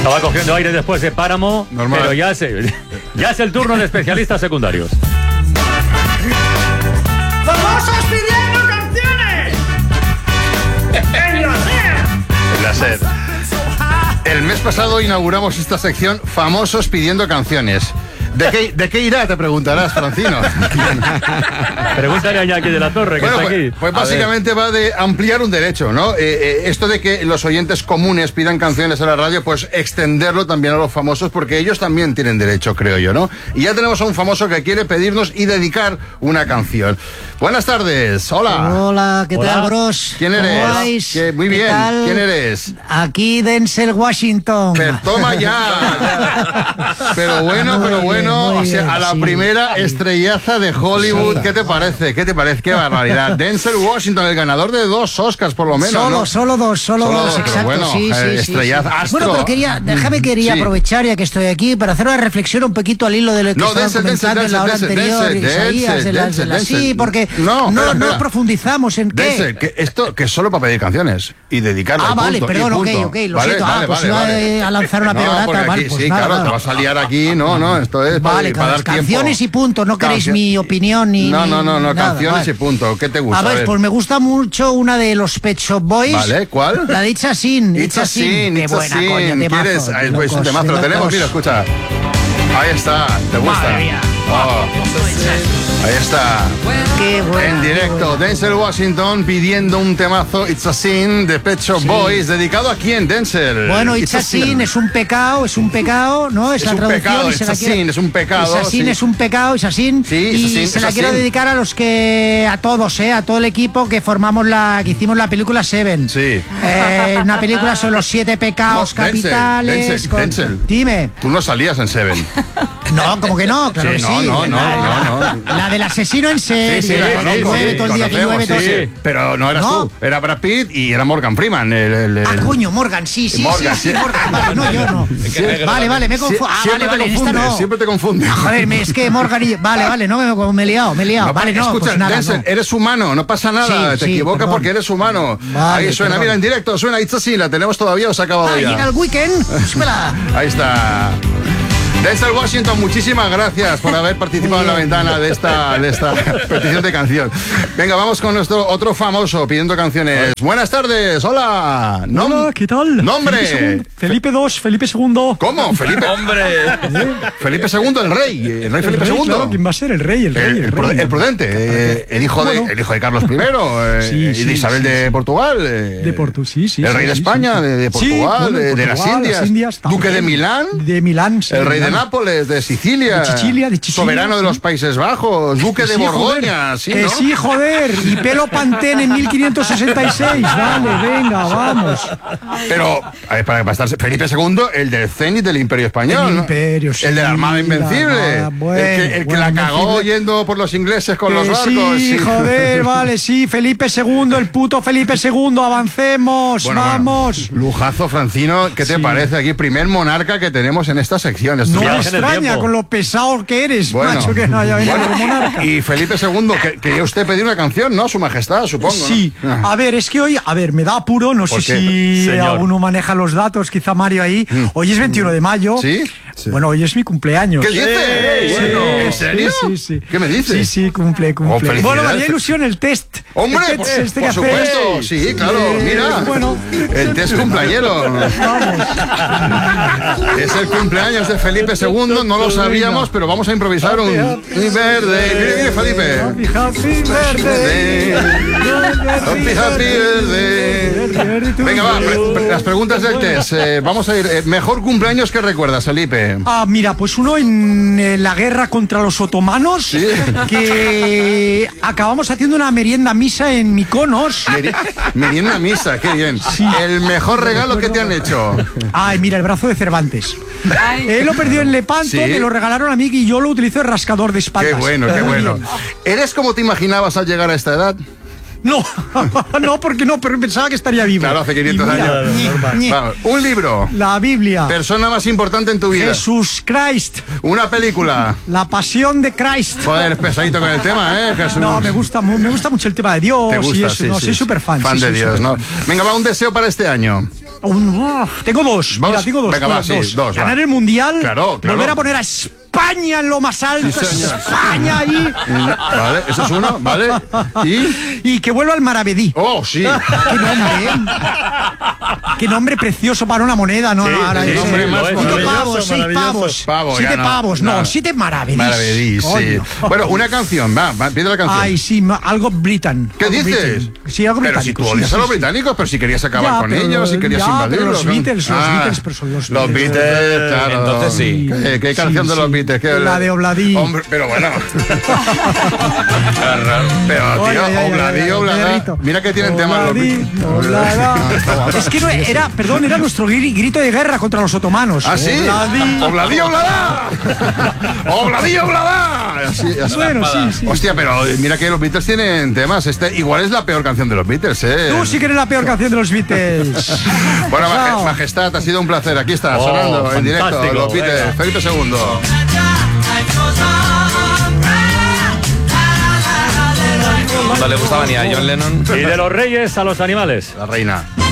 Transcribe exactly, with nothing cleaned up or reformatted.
Estaba cogiendo aire después de Páramo, normal. Pero ya, se, ya es el turno de especialistas secundarios. ¡Famosos pidiendo canciones! ¡En la SER! En la SER. El mes pasado inauguramos esta sección Famosos pidiendo canciones. ¿De qué, ¿De qué irá? Te preguntarás, Francino. Pregúntale a Iñaki de la Torre, que bueno, está pues, aquí. Pues básicamente va de ampliar un derecho, ¿no? Eh, eh, esto de que los oyentes comunes pidan canciones a la radio, pues extenderlo también a los famosos, porque ellos también tienen derecho, creo yo, ¿no? Y ya tenemos a un famoso que quiere pedirnos y dedicar una canción. Buenas tardes, hola. Hola, ¿qué Hola. tal, bros? ¿Quién eres? ¿Cómo vais? ¿Qué? Muy ¿Qué bien, tal? ¿quién eres? Aquí Denzel Washington. Pero toma ya. Pero bueno, Muy pero bien, bueno, muy o sea, bien, a la sí. primera estrellaza de Hollywood, Sí. ¿qué te parece? ¿Qué te parece? Qué barbaridad. Denzel Washington, el ganador de dos Oscars por lo menos, Solo, ¿no? solo dos, solo, Solo dos, dos, pero exacto, bueno, sí, eh, sí, sí, estrellaza, sí. astro. Bueno, pero quería, déjame quería Sí. aprovechar ya que estoy aquí para hacer una reflexión un poquito al hilo de lo que No, estaba Denzel, comentando Denzel, en la hora Denzel, anterior, Denzel, Isaías, Denzel, de la- de Denzel, la- Denzel. sí, porque No, no, espera, no espera. profundizamos en qué. Denzel, que esto que es solo para pedir canciones y dedicarle. Ah, y vale, punto, perdón, y ok, punto. ok, lo Vale, siento. Ah, vale, pues vale, iba vale. a lanzar una No, perorata, porque vale, aquí, pues sí, nada, claro, nada. te vas a liar aquí, no, no, esto es para, Vale, para dar tiempo. canciones y punto, no queréis Cancio- mi opinión ni... No, no, no, no, nada, canciones vale. y punto. ¿Qué te gusta? A ver, pues me gusta mucho una de los Pet Shop Boys. Vale, ¿cuál? La de It's a Sin. It's a Sin, Qué It's a buena, Sin. coño, temazo, ¿Quieres? de Ahí, pues, un locos, temazo. de Lo tenemos, locos. mira, escucha. Ahí está, ¿te gusta? Madre mía. Oh, ahí está. Qué buena. En directo, Denzel Washington pidiendo un temazo It's a Sin de Pet Shop Boys. ¿Dedicado a quién, Denzel? Bueno, It's a Sin es un pecado, es un pecado, ¿no? Es, Es la un traducción pecado, y se It's la a quiero- Sin, es un pecado, It's a Sin sí. es un pecado, It's a Sin. Sí, It's a y Sin, se It's la a quiero Sin. dedicar a los que, a todos, ¿eh? A todo el equipo que formamos la, que hicimos la película Seven. Sí. Eh, una película sobre los siete pecados No, Denzel, capitales. Denzel, con- Denzel. Dime. Tú no salías en Seven. No, como que no, claro Sí, que no, sí. no, no, la, no, la- no. la del asesino en serie, Sí, sí, la que conozco, llueve sí, todo el día, que llueve conocemos, todo sí, el sí. Pero no eras ¿No? tú, era Brad Pitt y era Morgan Freeman. El, el, el- Ah, coño, Morgan, sí, sí, Morgan, sí, sí, sí. Morgan. Vale, no, yo no. Vale, vale, me Sie- confundo. Ah, siempre vale, vale, te en esta confundes, no. siempre te confundes. Ah, joder, me- es que Morgan y... Vale, vale, no me, me he liado, me he liado. No, vale, no, escucha, pues nada, Denzel, no. eres humano, no pasa nada, Sí, te sí, equivocas perdón. porque eres humano. Vale, Ahí suena, perdón. mira, en directo, suena It's a Sin, la tenemos todavía o se ha acabado Ah, ya. llega el weekend, súbela. Ahí está. Denzel Washington, muchísimas gracias por haber participado en la ventana de esta, de esta petición de canción. Venga, vamos con nuestro otro famoso pidiendo canciones. Buenas tardes, hola. Nom- Hola, ¿qué tal? Nombre. Felipe segundo, Felipe dos, Felipe segundo. ¿Cómo? Felipe. ¡Hombre! Felipe segundo, el rey. El rey Felipe El rey, segundo. claro, ¿quién va a ser? El rey, el rey, El, el el pru- rey. el prudente, eh, el, hijo de, Bueno. el hijo de Carlos primero eh, Sí, y sí, de Isabel sí, de sí. Portugal. eh, De Portu, sí, sí. El sí, rey de sí, España, sí. de, de Sí, Portugal, bueno, de, de las Portugal, Indias, las Indias Duque de también. Milán, De Milán, sí, el rey de Milán. Nápoles, de Sicilia, De Sicilia, de Sicilia, soberano de sí. los Países Bajos, duque de Sí, Borgoña, joder, sí, que ¿no? sí, joder. Y pelo Pantene en mil quinientos sesenta y seis. Vale, venga, vamos. Pero, a ver, para, para estar Felipe segundo, el del cenit del Imperio Español, El ¿no? Imperio, sí, el de la Armada la Invencible, Armada, bueno, el que, el que bueno, la cagó Invencible. yendo por los ingleses con los Que barcos. sí, joder, vale, sí. Felipe segundo, el puto Felipe segundo. Avancemos, Bueno, vamos. bueno, lujazo, Francino, ¿qué te Sí. parece aquí? Primer monarca que tenemos en esta sección. Esto No ya- me Viaje en el extraña tiempo. con lo pesado que eres, Bueno. macho, que no haya venido Bueno, como monarca. Y Felipe segundo, que quería usted pedir una canción, ¿no? A su majestad, supongo. ¿no? Sí, Ah. a ver, es que hoy, a ver, me da apuro, no sé ¿Por qué? si Señor. alguno maneja los datos, quizá Mario ahí. Hoy es veintiuno de mayo. ¿Sí? Bueno, hoy es mi cumpleaños. ¿Qué dices? Sí, Bueno, ¿en sí, serio? Sí, sí. ¿Qué me dices? Sí, sí, cumple, Oh, cumple. felicidades. Bueno, me haría ilusión el test. Hombre, el por, test este por que supuesto, hacéis. sí, claro, Eh, mira. Bueno, El test cumpleañero. vamos. Es el cumpleaños de Felipe segundo, no lo sabíamos, pero vamos a improvisar un Happy Verde. Mire, mire, Felipe. Happy, happy birthday. Happy, happy Verde. Venga, va, pre- pre- las preguntas del test. Eh, vamos a ir. eh, mejor cumpleaños que recuerdas, Felipe. Ah, mira, pues uno en eh, la guerra contra los otomanos, Sí. que acabamos haciendo una merienda misa en Mykonos. Meri- Merienda misa, qué bien. El mejor regalo que te han hecho. Ay, mira, el brazo de Cervantes. Él lo perdió en Lepanto, Sí. me lo regalaron a mí y yo lo utilizo de rascador de espaldas. Qué bueno, qué Muy bueno. bien. ¿Eres como te imaginabas al llegar a esta edad? No, no, porque no, pero pensaba que estaría vivo. Claro, hace quinientos Y mira, años. ñe, ñe. Vamos, un libro. La Biblia. Persona más importante en tu vida. Jesús Christ. Una película. La pasión de Christ. Joder, es pesadito con el tema, ¿eh? Jesús. No, me gusta, mu- me gusta mucho el tema de Dios. Te gusta, y eso, sí, no, sí. soy súper fan. Fan sí, de soy Dios, ¿no? superfan. Venga, va, un deseo para este año. Un- uf, tengo dos. ¿Dos? Mira, tengo dos. Venga, bueno, va, sí, dos, va. Ganar el mundial. Claro, claro. Volver a poner a España en lo más alto. Sí, señor. España ahí. Vale, eso es uno, ¿vale? Y. Y que vuelva al Maravedí. Oh, sí. Qué nombre, ¿eh? Qué nombre precioso para una moneda, ¿no? Sí, Ahora sí, ese- hombre, más Cinco maravilloso, pavos, seis pavos. Pavo, siete ya no, pavos, no, no. siete maravedís. Maravedís, sí. Coño. Bueno, una canción, va, va, pide la canción. Ay, sí, ma- algo Britain. ¿Qué Algo dices? Britain. Sí, algo Pero si británico. tú sí, odias sí, a los sí. británicos, pero si querías acabar Ya, con pero- ellos, si querías ya, pero invadirlos. los ¿no? Beatles, los Ah, Beatles, pero son los Los Beatles. Beatles, claro. Entonces sí. ¿Qué, qué Sí, canción de sí. los Beatles? ¿Qué- La de Obladí. Hombre, pero bueno. Pero, Ay, tío, ay, ay, Obladí, ay, ay, Obladá. Pedrito. Mira que tienen temas los Obladí, Beatles. Obladá. Es que no era, perdón, era nuestro gri- grito de guerra contra los otomanos. ¿Ah, sí? Obladí. Obladí, Obladá. Obladí, Obladá. Así, así. Bueno, sí, sí. Hostia, pero mira que los Beatles tienen temas. Este igual es la peor canción de los Beatles, ¿eh? Tú sí que eres la peor canción de los Beatles. Bueno, Maje- Chao. Majestad, ha sido un placer. Aquí está, Oh, sonando en directo fantástico, los Beatles. venga. Felipe segundo. No le gustaba ni a John Lennon. Y de los reyes a los animales. La reina.